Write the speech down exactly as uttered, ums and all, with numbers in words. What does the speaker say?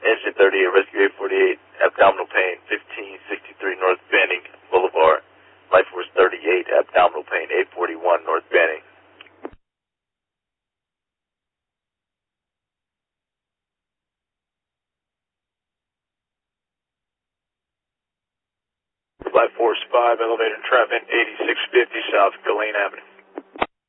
Engine thirty-eight, Rescue eight forty-eight, abdominal pain, fifteen sixty-three North Banning Boulevard. Life Force thirty-eight, abdominal pain, eight forty-one North Banning. Life Force five, elevator traffic, eighty-six fifty South Galena Avenue.